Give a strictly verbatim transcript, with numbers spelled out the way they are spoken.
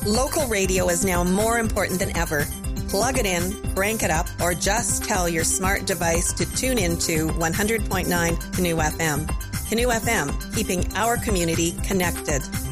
Local radio is now more important than ever. Plug it in, crank it up, or just tell your smart device to tune into one hundred point nine Canoe F M. Canoe F M, keeping our community connected.